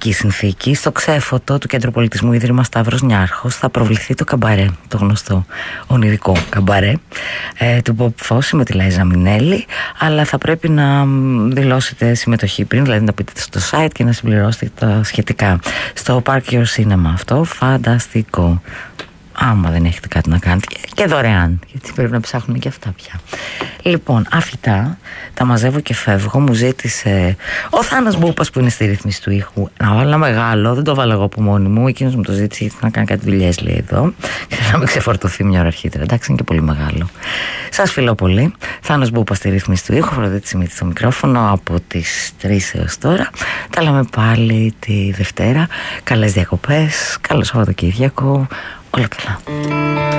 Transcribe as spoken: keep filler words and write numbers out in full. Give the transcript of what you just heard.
φανταστική συνθήκη. Στο Ξέφωτο του Κέντρου Πολιτισμού Ίδρυμα Σταύρος Νιάρχος θα προβληθεί το καμπαρέ, το γνωστό ονειρικό καμπαρέ ε, του Bob Fosse με τη Λάιζα Μινέλη, αλλά θα πρέπει να δηλώσετε συμμετοχή πριν, δηλαδή να πείτε στο site και να συμπληρώσετε τα σχετικά. Στο Park Your Cinema αυτό, φανταστικό. Άμα δεν έχετε κάτι να κάνετε, και δωρεάν, γιατί πρέπει να ψάχνουμε και αυτά πια. Λοιπόν, αυτά τα μαζεύω και φεύγω. Μου ζήτησε ο Θάνος Μπούπας, που είναι στη ρύθμιση του ήχου, να βάλω ένα μεγάλο. Δεν το βάλω εγώ από μόνη μου. Εκείνος μου το ζήτησε γιατί να κάνει κάτι δουλειές, λέει εδώ, και να με ξεφορτωθεί μια ώρα αρχίτερα. Εντάξει, είναι και πολύ μεγάλο. Σας φιλώ πολύ. Θάνος Μπούπας στη ρύθμιση του ήχου, Αφροδίτη Σιμίτη στο μικρόφωνο από τις τρεις έως τώρα. Τα λέμε πάλι τη Δευτέρα. Καλές διακοπές, καλό Σαββατοκύριακο. Όλα καλά.